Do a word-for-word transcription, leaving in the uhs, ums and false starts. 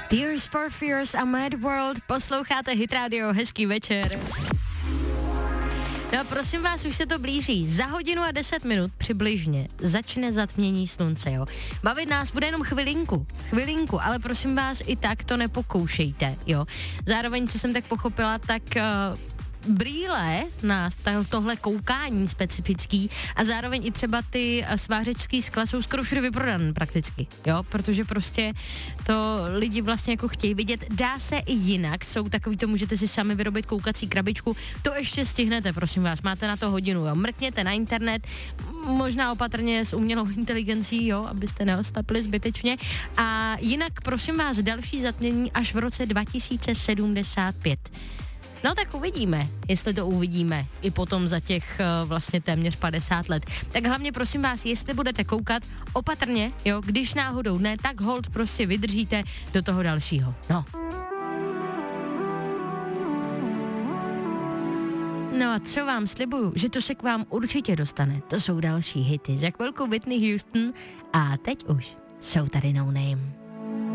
Tears for Fears a Mad World, posloucháte Hit Radio, hezký večer. No prosím vás, už se to blíží. Za hodinu a deset minut přibližně začne zatmění slunce, jo. Bavit nás bude jenom chvilinku, chvilinku, ale prosím vás, i tak to nepokoušejte, jo. Zároveň, co jsem tak pochopila, tak... Uh, brýle na tohle koukání specifický a zároveň i třeba ty svářečský skla jsou skoro všude vyprodané prakticky, jo, protože prostě to lidi vlastně jako chtějí vidět. Dá se i jinak, jsou takový, to můžete si sami vyrobit koukací krabičku, to ještě stihnete, prosím vás, máte na to hodinu, jo, mrkněte na internet, možná opatrně s umělou inteligencí, jo, abyste neoslepli zbytečně a jinak, prosím vás, další zatmění až v roce dva tisíce sedmdesát pět. No tak uvidíme, jestli to uvidíme i potom za těch uh, vlastně téměř padesát let. Tak hlavně prosím vás, jestli budete koukat opatrně, jo, když náhodou ne, tak hold prostě vydržíte do toho dalšího. No. No a co vám slibuju, že to se k vám určitě dostane. To jsou další hity. Za chvilku Whitney Houston a teď už jsou tady No Name.